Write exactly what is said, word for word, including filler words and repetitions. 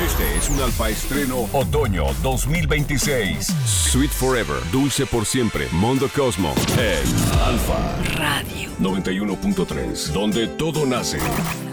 Este es un Alfa Estreno Otoño dos mil veintiséis. Sweet Forever, dulce por siempre, Mondo Cosmo, en Alfa Radio noventa y uno punto tres, donde todo nace.